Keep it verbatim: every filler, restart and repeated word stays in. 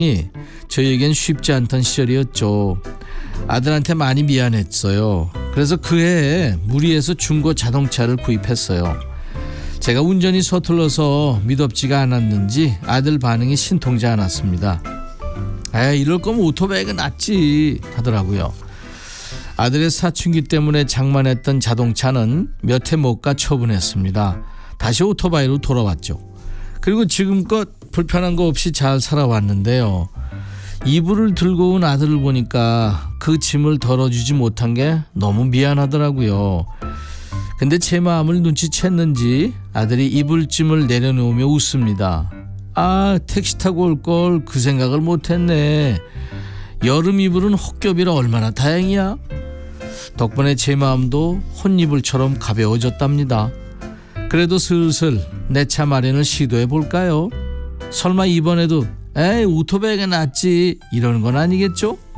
저에겐 쉽지 않던 시절이었죠. 아들한테 많이 미안했어요. 그래서 그해 무리해서 중고 자동차를 구입했어요. 제가 운전이 서툴러서 미덥지가 않았는지 아들 반응이 신통치 않았습니다. 에이, 이럴 거면 오토바이가 낫지 하더라고요. 아들의 사춘기 때문에 장만했던 자동차는 몇 해 못 가 처분했습니다. 다시 오토바이로 돌아왔죠. 그리고 지금껏 불편한 거 없이 잘 살아왔는데요. 이불을 들고 온 아들을 보니까 그 짐을 덜어주지 못한 게 너무 미안하더라고요. 근데 제 마음을 눈치챘는지 아들이 이불짐을 내려놓으며 웃습니다. 아, 택시 타고 올 걸 그 생각을 못했네. 여름 이불은 혹겹이라 얼마나 다행이야. 덕분에 제 마음도 혼이불처럼 가벼워졌답니다. 그래도 슬슬 내 차 마련을 시도해 볼까요? 설마 이번에도 에이 오토바이가 낫지 이러는 건 아니겠죠?